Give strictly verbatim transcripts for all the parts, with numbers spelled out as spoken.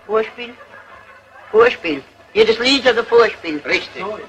Vorspiel? Vorspiel. Jedes Lied hat ein Vorspiel. Richtig. So,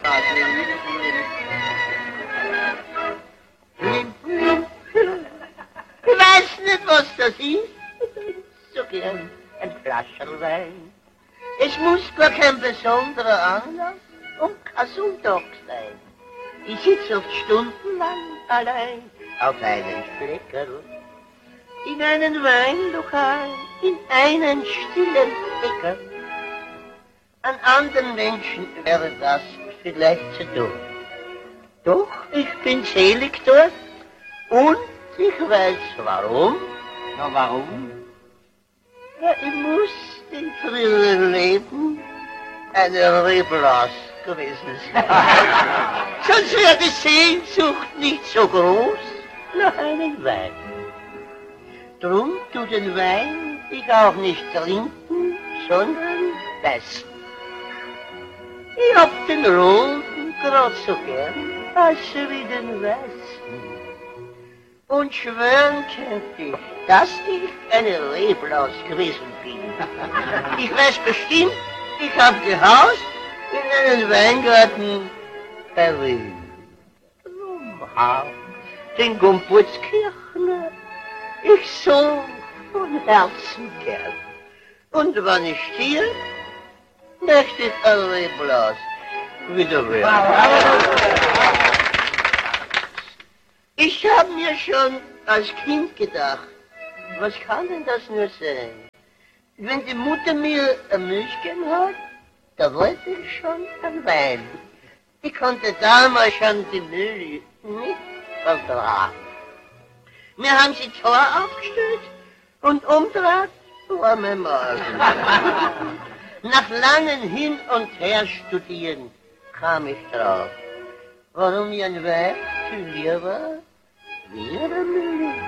ich weiß nicht, was das ist. So gern ein Flascherl Wein. Es muss gar kein besonderer Anlass und kein Sonntag sein. Ich sitz oft stundenlang allein auf einem Fleckerl. In einem Weinlokal, in einem stillen Eckerl. An anderen Menschen wäre das vielleicht zu tun. Doch ich bin selig dort und ich weiß warum. Na, warum? Ja, ich muss in früheren Leben eine Reblaus gewesen sein. Sonst wäre die Sehnsucht nicht so groß nach einem Wein. Drum tu den Wein ich auch nicht trinken, sondern besten. Ich hab den roten grad so gern, als wie den weißen. Und schwören könnte ich, dass ich eine Reblaus gewesen bin. Ich weiß bestimmt, ich hab gehaust in einem Weingarten bei Wien. Drum hab den Gumputzkirchner ich so von Herzen gern. Und wenn ich stier, möchte ich ein Reblaus wieder werden. Ich hab mir schon als Kind gedacht, was kann denn das nur sein? Wenn die Mutter mir eine Milch gegeben hat, da wollte ich schon einen Wein. Ich konnte damals schon die Milch nicht vertragen. Wir haben sie Tor aufgestellt und umdreht war mein Magen. Nach langem Hin und Her studieren kam ich drauf, warum mir ein Wein viel lieber wie eine Milch.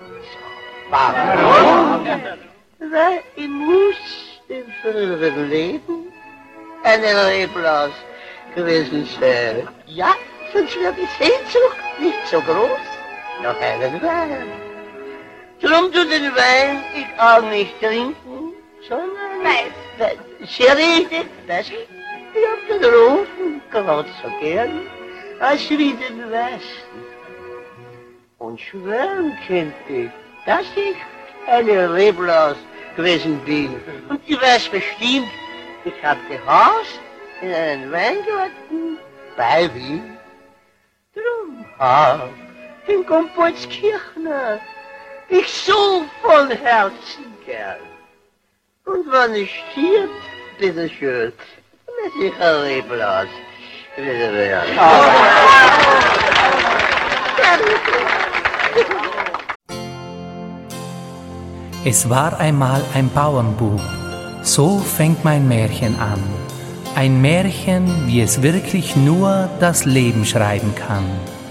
Warum? Weil ich muss im früheren Leben eine Reblaus gewesen sein. Ja, sonst wäre die Sehnsucht nicht so groß nach einem Wein. Drum tu den Wein ich auch nicht trinken, sondern Weiß. Sehr richtig, weiß ich. Ich hab den roten gerade so gern, als wie den weißen. Und schwören könnte ich, dass ich eine Reblaus gewesen bin. Und ich weiß bestimmt, ich hab gehaust in einem Weingarten bei Wien. Drum hab den Gumputzkirchner ich so von Herzen gern. Und wenn ich stirb, bitteschön, lass ich ein Reblaus wieder werden. Es war einmal ein Bauernbub, so fängt mein Märchen an. Ein Märchen, wie es wirklich nur das Leben schreiben kann.